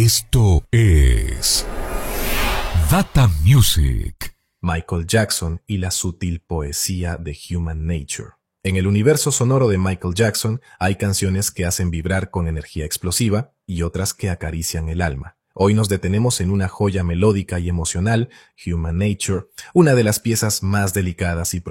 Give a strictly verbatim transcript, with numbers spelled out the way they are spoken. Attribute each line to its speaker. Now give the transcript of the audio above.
Speaker 1: Esto es Data Music.
Speaker 2: Michael Jackson y la sutil poesía de Human Nature. En el universo sonoro de Michael Jackson hay canciones que hacen vibrar con energía explosiva y otras que acarician el alma. Hoy nos detenemos en una joya melódica y emocional, Human Nature, una de las piezas más delicadas y